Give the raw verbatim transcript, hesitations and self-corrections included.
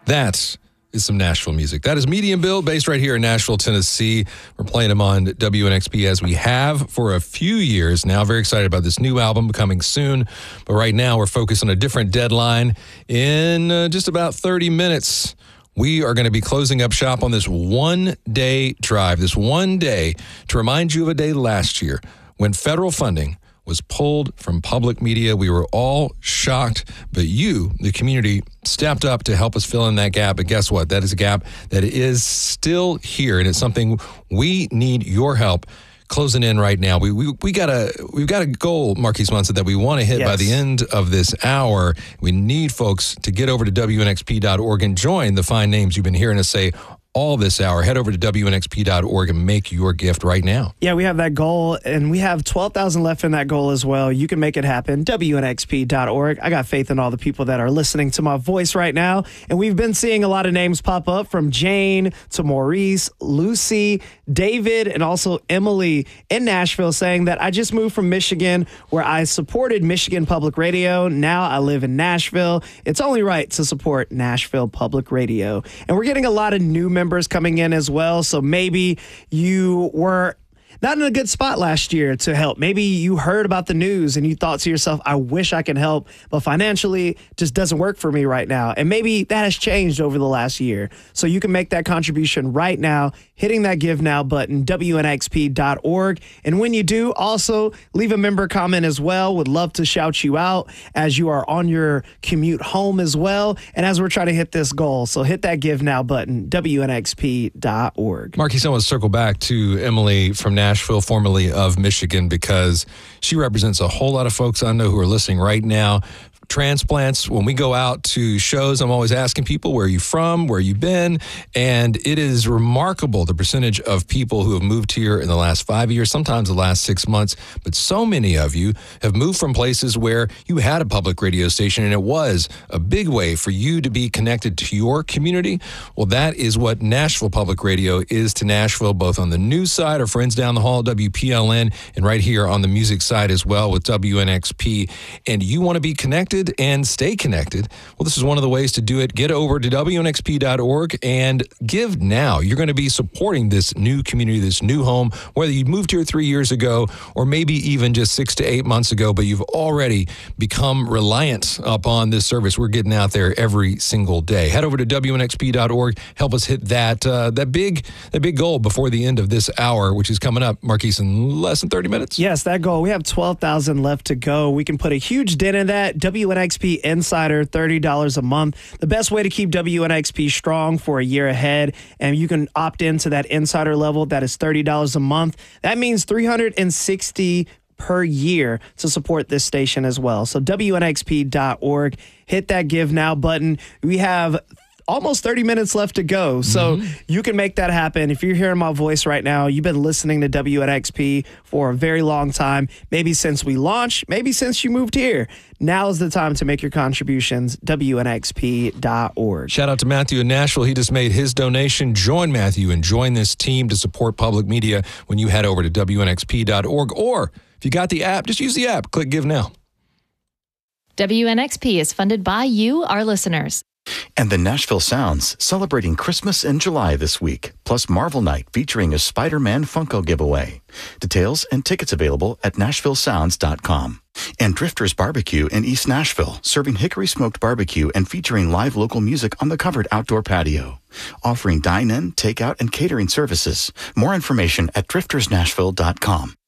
That is some Nashville music. That is Medium Build, based right here in Nashville, Tennessee. We're playing them on W N X P as we have for a few years now. Very excited about this new album coming soon. But right now, we're focused on a different deadline. In uh, just about thirty minutes, we are going to be closing up shop on this one-day drive, this one day to remind you of a day last year when federal funding was pulled from public media. We were all shocked, but you, the community, stepped up to help us fill in that gap. And guess what? That is a gap that is still here, and it's something we need your help closing in right now. We we we got a we've got a goal, Marquise Munson, that we want to hit yes. by the end of this hour. We need folks to get over to W N X P dot org and join the fine names you've been hearing us say all this hour. Head over to W N X P dot org and make your gift right now. Yeah, we have that goal, and we have twelve thousand left in that goal as well. You can make it happen. W N X P dot org. I got faith in all the people that are listening to my voice right now, and we've been seeing a lot of names pop up, from Jane to Maurice, Lucy, David, and also Emily in Nashville, saying that I just moved from Michigan, where I supported Michigan Public Radio. Now I live in Nashville. It's only right to support Nashville Public Radio. And we're getting a lot of new members coming in as well. So maybe you were not in a good spot last year to help. Maybe you heard about the news and you thought to yourself, I wish I could help, but financially it just doesn't work for me right now. And maybe that has changed over the last year. So you can make that contribution right now, hitting that Give Now button, W N X P dot org. And when you do, also leave a member comment as well. Would love to shout you out as you are on your commute home as well, and as we're trying to hit this goal. So hit that Give Now button, W N X P dot org. Marquise, I want to circle back to Emily from Nashville, formerly of Michigan, because she represents a whole lot of folks I know who are listening right now. Transplants, when we go out to shows, I'm always asking people, where are you from, where you been? And it is remarkable, the percentage of people who have moved here in the last five years, sometimes the last six months. But so many of you have moved from places where you had a public radio station, and it was a big way for you to be connected to your community. Well, that is what Nashville Public Radio is to Nashville, both on the news side, our friends down the hall, W P L N, and right here on the music side as well with W N X P. And you want to be connected and stay connected? Well, this is one of the ways to do it. Get over to W N X P dot org and give now. You're going to be supporting this new community, this new home, whether you moved here three years ago or maybe even just six to eight months ago, but you've already become reliant upon this service. We're getting out there every single day. Head over to W N X P dot org. Help us hit that uh, that big that big goal before the end of this hour, which is coming up, Marquise, in less than thirty minutes. Yes, that goal. We have twelve thousand left to go. We can put a huge dent in that. W N X P Insider, thirty dollars a month. The best way to keep W N X P strong for a year ahead, and you can opt into that insider level. That is thirty dollars a month. That means three hundred sixty dollars per year to support this station as well. So W N X P dot org, hit that Give Now button. We have almost thirty minutes left to go. So mm-hmm. you can make that happen. If you're hearing my voice right now, you've been listening to W N X P for a very long time, maybe since we launched, maybe since you moved here. Now is the time to make your contributions, W N X P dot org. Shout out to Matthew in Nashville. He just made his donation. Join Matthew and join this team to support public media when you head over to W N X P dot org. Or if you got the app, just use the app. Click Give Now. W N X P is funded by you, our listeners. And the Nashville Sounds, celebrating Christmas in July this week, plus Marvel Night featuring a Spider-Man Funko giveaway. Details and tickets available at Nashville Sounds dot com. And Drifters Barbecue in East Nashville, serving hickory smoked barbecue and featuring live local music on the covered outdoor patio. Offering dine-in, takeout, and catering services. More information at Drifters Nashville dot com.